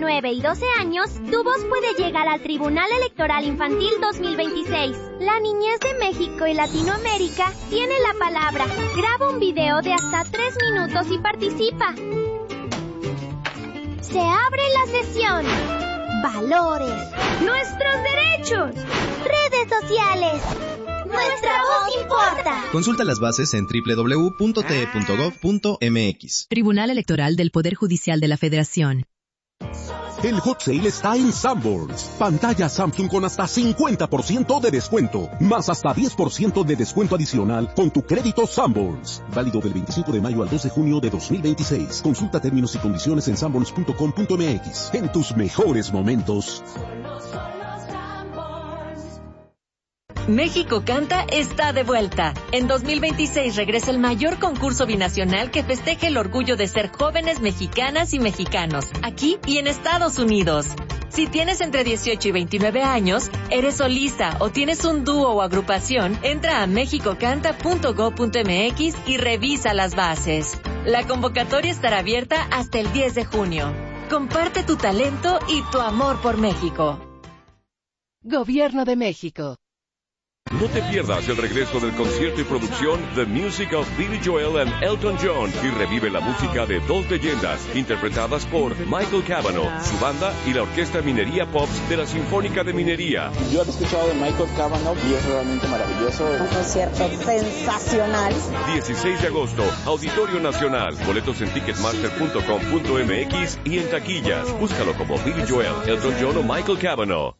9 y 12 años, tu voz puede llegar al Tribunal Electoral Infantil 2026. La niñez de México y Latinoamérica tiene la palabra. Graba un video de hasta 3 minutos y participa. Se abre la sesión. Valores. Nuestros derechos. Redes sociales. Nuestra voz importa. Consulta las bases en www.te.gov.mx. Tribunal Electoral del Poder Judicial de la Federación. El hot sale está en Sanborns. Pantalla Samsung con hasta 50% de descuento, más hasta 10% de descuento adicional con tu crédito Sanborns. Válido del 25 de mayo al 2 de junio de 2026. Consulta términos y condiciones en sanborns.com.mx. En tus mejores momentos. México Canta está de vuelta. En 2026 regresa el mayor concurso binacional que festeje el orgullo de ser jóvenes mexicanas y mexicanos, aquí y en Estados Unidos. Si tienes entre 18 y 29 años, eres solista o tienes un dúo o agrupación, entra a mexicocanta.go.mx y revisa las bases. La convocatoria estará abierta hasta el 10 de junio. Comparte tu talento y tu amor por México. Gobierno de México. No te pierdas el regreso del concierto y producción The Music of Billy Joel and Elton John y revive la música de dos leyendas interpretadas por Michael Cavanaugh, su banda y la Orquesta Minería Pops de la Sinfónica de Minería. Yo he escuchado de Michael Cavanaugh y es realmente maravilloso. Un concierto sensacional. 16 de agosto, Auditorio Nacional. Boletos en ticketmaster.com.mx y en taquillas. Búscalo como Billy Joel, Elton John o Michael Cavanaugh.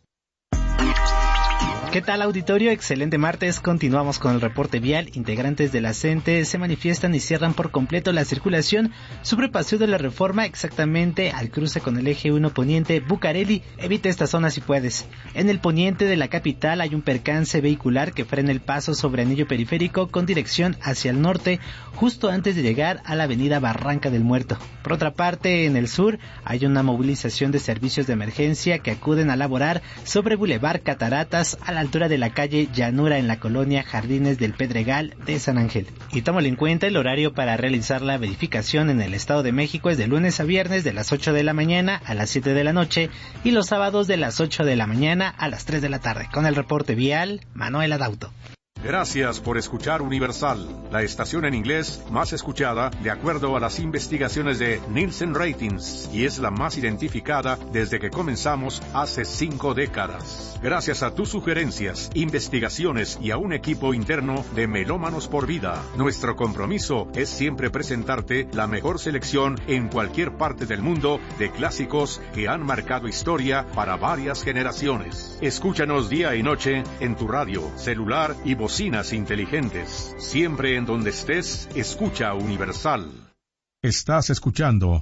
¿Qué tal, auditorio? Excelente martes. Continuamos con el reporte vial. Integrantes de la CENTE se manifiestan y cierran por completo la circulación sobre Paseo de la Reforma, exactamente al cruce con el eje 1 poniente Bucareli. Evita esta zona si puedes. En el poniente de la capital hay un percance vehicular que frena el paso sobre anillo periférico con dirección hacia el norte, justo antes de llegar a la avenida Barranca del Muerto. Por otra parte, en el sur hay una movilización de servicios de emergencia que acuden a laborar sobre Boulevard Cataratas a la altura de la calle Llanura en la colonia Jardines del Pedregal de San Ángel. Y tómalo en cuenta, el horario para realizar la verificación en el Estado de México es de lunes a viernes de las 8 de la mañana a las 7 de la noche y los sábados de las 8 de la mañana a las 3 de la tarde. Con el reporte vial, Manuel Adauto. Gracias por escuchar Universal, la estación en inglés más escuchada de acuerdo a las investigaciones de Nielsen Ratings y es la más identificada desde que comenzamos hace 5 décadas. Gracias a tus sugerencias, investigaciones y a un equipo interno de Melómanos por Vida, nuestro compromiso es siempre presentarte la mejor selección en cualquier parte del mundo de clásicos que han marcado historia para varias generaciones. Escúchanos día y noche en tu radio, celular y bocinas inteligentes. Siempre en donde estés, escucha Universal. Estás escuchando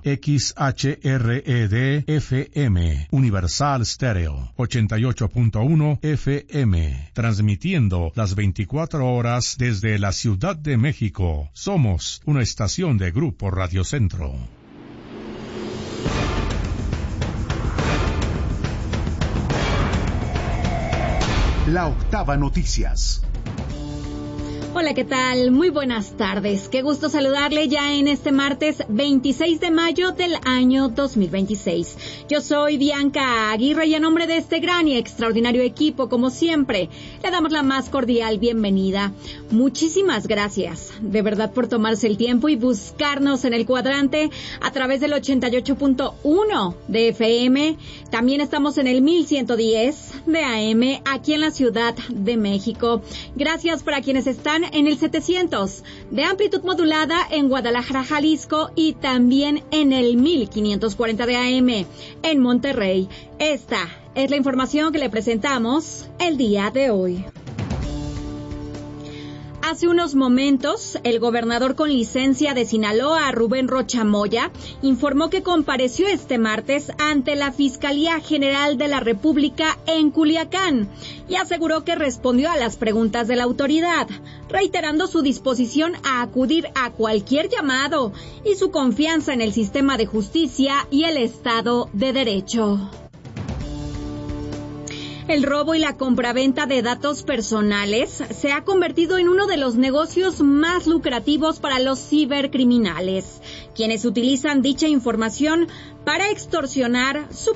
XHRED-FM, Universal Stereo, 88.1 FM, transmitiendo las 24 horas desde la Ciudad de México. Somos una estación de Grupo Radio Centro. La Octava Noticias. Hola, ¿qué tal? Muy buenas tardes. Qué gusto saludarle ya en este martes 26 de mayo del año 2026. Yo soy Bianca Aguirre y a nombre de este gran y extraordinario equipo, como siempre, le damos la más cordial bienvenida. Muchísimas gracias, de verdad, por tomarse el tiempo y buscarnos en el cuadrante a través del 88.1 de FM. También estamos en el 1110 de AM aquí en la Ciudad de México. Gracias para quienes están en el 700 de amplitud modulada en Guadalajara, Jalisco y también en el 1540 de AM en Monterrey. Esta es la información que le presentamos el día de hoy. Hace unos momentos, el gobernador con licencia de Sinaloa, Rubén Rocha Moya, informó que compareció este martes ante la Fiscalía General de la República en Culiacán y aseguró que respondió a las preguntas de la autoridad, reiterando su disposición a acudir a cualquier llamado y su confianza en el sistema de justicia y el Estado de Derecho. El robo y la compraventa de datos personales se ha convertido en uno de los negocios más lucrativos para los cibercriminales, quienes utilizan dicha información para extorsionar su